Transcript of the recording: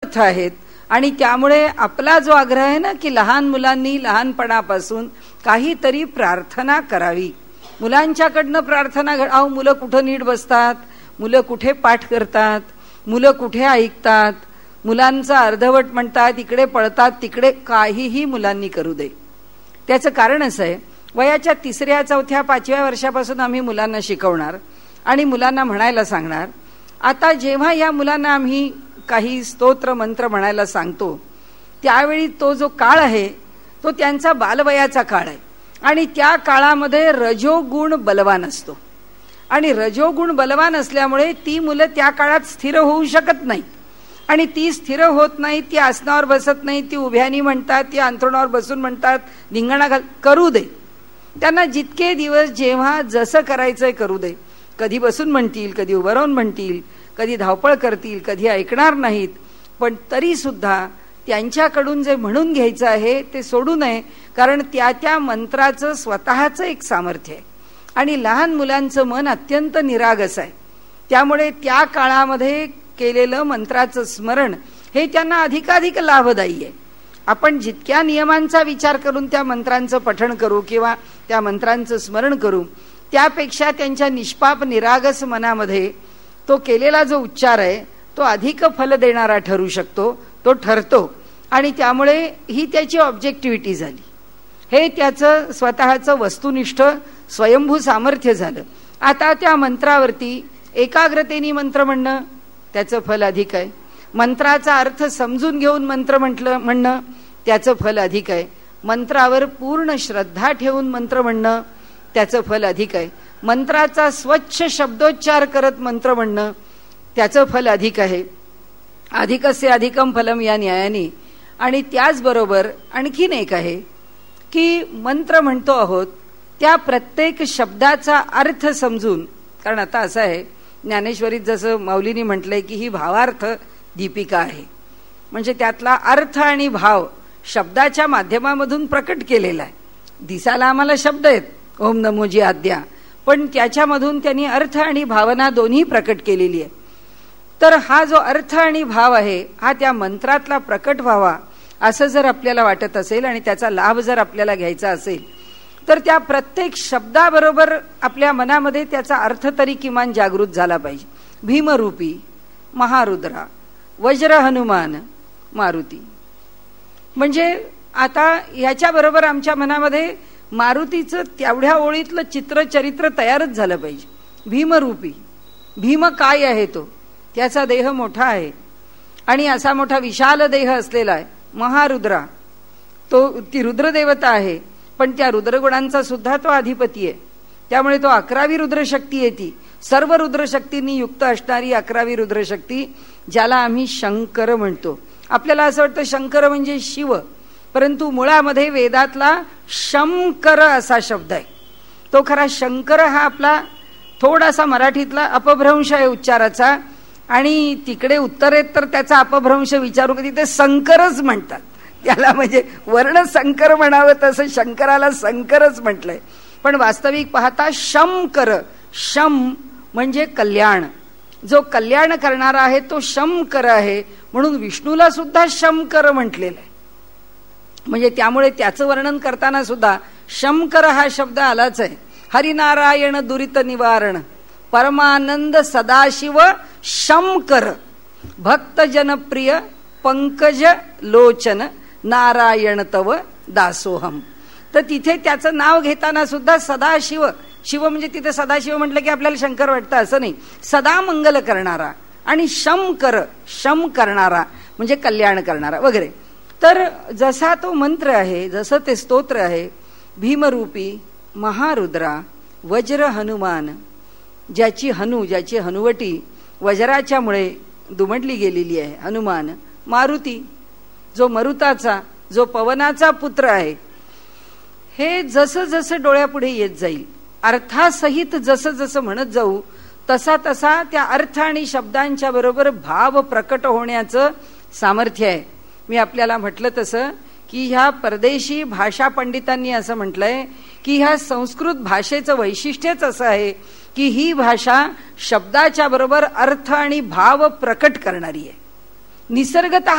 समर्थ आहेत. आणि त्यामुळे आपला जो आग्रह आहे ना की लहान मुलांनी लहानपणापासून काहीतरी प्रार्थना करावी. मुलांच्याकडनं प्रार्थना अहो मुलं कुठं नीट बसतात, मुलं कुठे पाठ करतात, मुलं कुठे ऐकतात, मुलांचं अर्धवट म्हणतात, इकडे पळतात तिकडे, काहीही मुलांनी करू दे. त्याचं कारण असं आहे, वयाच्या 3ऱ्या 4थ्या 5व्या वर्षापासून आम्ही मुलांना शिकवणार आणि मुलांना म्हणायला सांगणार. आता जेव्हा या मुलांना आम्ही काही स्तोत्र मंत्र म्हणायला सांगतो त्यावेळी तो जो काळ आहे तो त्यांचा बालवयाचा काळ आहे आणि त्या काळामध्ये रजोगुण बलवान असतो. आणि रजोगुण बलवान असल्यामुळे ती मुलं त्या काळात स्थिर होऊ शकत नाही. आणि ती स्थिर होत नाही, ती आसनावर बसत नाही, ती उभ्यानी म्हणतात, ती अंथरुणावर बसून म्हणतात, धिंगाणा करू दे. त्यांना जितके दिवस जेव्हा जसं करायचंय करू दे. कधी बसून म्हणतील, कधी उभं राहून म्हणतील, कधी धावपळ करतील, कधी ऐकणार नाहीत. पण तरी सुद्धा त्यांच्याकडून जे म्हणून घ्यायचं आहे ते सोडू नये, कारण त्या मंत्राचं स्वतःचं एक सामर्थ्य आहे. आणि लहान मुलांचं मन अत्यंत निरागस आहे. त्यामुळे त्या काळामध्ये केलेलं मंत्राचं स्मरण हे त्यांना अधिकाधिक लाभदायी आहे. आपण जितक्या नियमांचा विचार करून त्या मंत्रांचं पठण करू किंवा त्या मंत्रांचं स्मरण करू, त्यापेक्षा त्यांच्या निष्पाप निरागस मनामध्ये तो केलेला जो उच्चार आहे तो अधिक फल देणारा ठरू शकतो, तो ठरतो. आणि त्यामुळे ही त्याची ऑब्जेक्टिव्हिटी झाली. हे त्याचं स्वतःचं वस्तुनिष्ठ स्वयंभू सामर्थ्य झालं. आता त्या मंत्रावरती एकाग्रतेने मंत्र म्हणणं त्याचं फल अधिक आहे. मंत्राचा अर्थ समजून घेऊन मंत्र म्हणणं त्याचं फल अधिक आहे. मंत्रावर पूर्ण श्रद्धा ठेवून मंत्र म्हणणं त्याचं फल अधिक आहे. मंत्राचा स्वच्छ शब्दोच्चार करत मंत्र म्हणणं त्याचं फल अधिक आहे. अधिकस्य अधिकम फलम या न्यायाने. आणि त्याचबरोबर आणखीन एक आहे की मंत्र म्हणतो आहोत त्या प्रत्येक शब्दाचा अर्थ समजून, कारण आता असं आहे ज्ञानेश्वरीत जसं माऊलींनी म्हटलंय की ही भावार्थ दीपिका आहे, म्हणजे त्यातला अर्थ आणि भाव शब्दाच्या माध्यमामधून प्रकट केलेला आहे. दिसायला आम्हाला शब्द आहेत ओम नमोजी आद्या, पण त्याच्यामधून त्यांनी अर्थ आणि भावना दोन्ही प्रकट केलेली आहे. तर हा जो अर्थ आणि भाव आहे हा त्या मंत्रातला प्रकट व्हावा असं जर आपल्याला वाटत असेल आणि त्याचा लाभ जर आपल्याला घ्यायचा असेल तर त्या प्रत्येक शब्दाबरोबर आपल्या मनामध्ये त्याचा अर्थ तरी किमान जागृत झाला पाहिजे. भीमरूपी, महारुद्रा, वज्र हनुमान, मारुती. म्हणजे आता याच्याबरोबर आमच्या मनामध्ये मारुतीचं तेवढ्या ओळीतलं चित्र चरित्र तयारच झालं पाहिजे. भीमरूपी, भीम काय आहे तो, त्याचा देह मोठा आहे आणि असा मोठा विशाल देह असलेला आहे. महारुद्रा, तो ती रुद्रदेवता आहे, पण त्या रुद्रगुणांचा सुद्धा तो अधिपती आहे. त्यामुळे तो 11वी रुद्रशक्ती आहे. ती सर्व रुद्रशक्तींनी युक्त असणारी 11वी रुद्रशक्ती, ज्याला आम्ही शंकर म्हणतो. आपल्याला असं वाटतं शंकर म्हणजे शिव, परंतु मुळामध्ये वेदातला शंकर असा शब्द आहे. तो खरा शंकर हा आपला थोडासा मराठीतला अपभ्रंश आहे उच्चाराचा, आणि तिकडे उत्तरेत तर त्याचा अपभ्रंश विचारू कधी ते संकरच म्हणतात. त्याला म्हणजे वर्ण संकर म्हणावं तसं शंकराला संकरच म्हटलंय. पण वास्तविक पाहता शंकर, शम म्हणजे कल्याण, जो कल्याण करणारा आहे तो शंकर आहे. म्हणून विष्णूला सुद्धा शंकर म्हटलेलं आहे. म्हणजे त्यामुळे त्याचं वर्णन करताना सुद्धा शंकर हा शब्द आलाच आहे. हरिनारायण दुरित निवारण, परमानंद सदाशिव शंकर, भक्त जनप्रिय पंकज लोचन, नारायण तव दासोहम. तर तिथे त्याचं नाव घेताना सुद्धा सदाशिव, शिव म्हणजे तिथे सदाशिव म्हटलं की आपल्याला शंकर वाटतं असं नाही. सदा मंगल करणारा आणि शंकर, शम करणारा म्हणजे कल्याण करणारा वगैरे. तर जसा तो मंत्र आहे, जसं ते स्तोत्र आहे, भीमरूपी, महारुद्रा, वज्र हनुमान, ज्याची हनुवटी वज्राच्यामुळे दुमडली गेलेली आहे, हनुमान, मारुती, जो मरुताचा, जो पवनाचा पुत्र आहे. हे जसं जसं डोळ्यापुढे येत जाईल, अर्थासहित जसं जसं म्हणत जाऊ तसा तसा त्या अर्थ आणि शब्दांच्या बरोबर भाव प्रकट होण्याचं सामर्थ्य आहे. मी आपल्याला म्हटलं तसं की ह्या परदेशी भाषा पंडितांनी असं म्हटलंय की ह्या संस्कृत भाषेचं वैशिष्ट्यच असं आहे की ही भाषा शब्दाच्या बरोबर अर्थ आणि भाव प्रकट करणारी आहे. निसर्गतः